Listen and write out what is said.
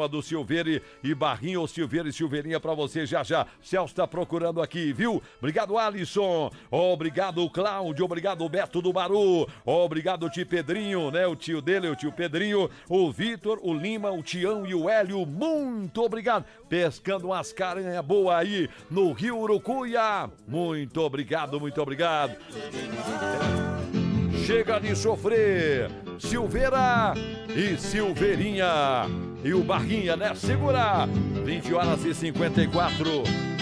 turma do Silveira e Barrinho, ou Silveira e Silveirinha pra você já já. Celso tá procurando aqui, viu? Obrigado, Alisson. Obrigado, Cláudio. Obrigado, Beto do Baru. Obrigado, tio Pedrinho, né? O tio dele, o tio Pedrinho. O Vitor, o Lima, o Tião e o Hélio. Muito obrigado. Pescando umas caranhas boas aí no Rio Urucuia. Muito obrigado, muito obrigado. Chega de sofrer, Silveira e Silveirinha. E o Barrinha, né? Segura. 20 horas e 54